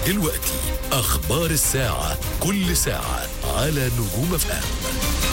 دلوقتي أخبار الساعة، كل ساعة على نجوم FM.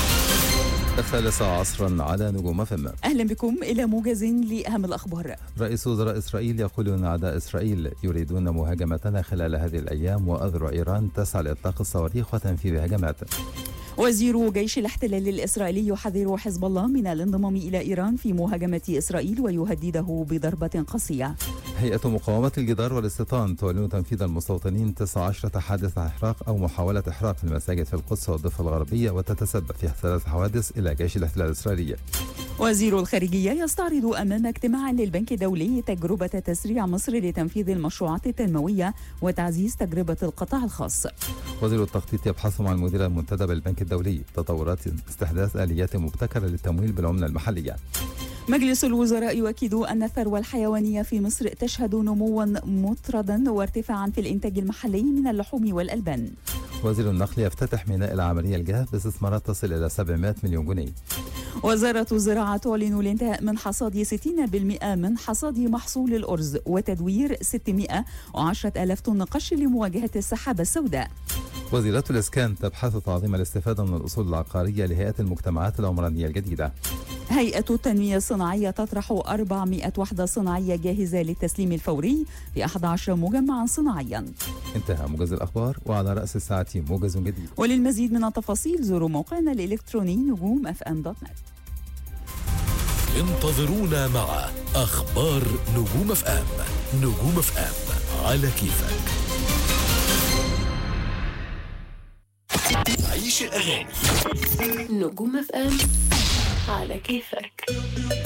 3 على نجوم FM. أهلا بكم إلى موجز لأهم الأخبار. رئيس وزراء إسرائيل يقول أن أعداء إسرائيل يريدون مهاجمتنا خلال هذه الأيام، وأذرع إيران تسعى لإطلاق الصواريخ وتنفيذ هجمات. وزير جيش الاحتلال الإسرائيلي يحذر حزب الله من الانضمام إلى إيران في مهاجمة إسرائيل ويهدده بضربة قاسية. هيئة مقاومة الجدار والاستيطان تعلن تنفيذ المستوطنين 19 حادث إحراق أو محاولة إحراق في المساجد في القدس والضفة الغربية، وتتسبب في 3 حوادث إلى جيش الاحتلال الإسرائيلي. وزير الخارجية يستعرض أمام اجتماع للبنك الدولي تجربة تسريع مصر لتنفيذ المشروعات التنموية وتعزيز تجربة القطاع الخاص. وزير التخطيط يبحث مع المدير المنتدب البنك الدولي تطورات استحداث آليات مبتكرة للتمويل بالعملة المحلية. مجلس الوزراء يؤكد أن الثروة الحيوانية في مصر تشهد نموا مطردا وارتفاعا في الإنتاج المحلي من اللحوم والألبان. وزير النقل يفتتح ميناء العملية الجاف باستثمارات تصل إلى 700 مليون جنيه. وزارة الزراعة تعلن الانتهاء من حصاد 60% من حصاد محصول الأرز وتدوير 610,000 طن قش لمواجهة السحابة السوداء. وزيرة الإسكان تبحث تعظيم الاستفادة من الأصول العقارية لهيئة المجتمعات العمرانية الجديدة. هيئة التنمية الصناعية تطرح 400 وحدة صناعية جاهزة للتسليم الفوري في 11 مجمعا صناعيا. انتهى موجز الأخبار، وعلى رأس الساعة موجز جديد. وللمزيد من التفاصيل زوروا موقعنا الإلكتروني نجوم.fm.net. انتظرونا مع أخبار نجوم FM. نجوم FM على كيفك. عيش الأغاني. نجوم FM على كيفك.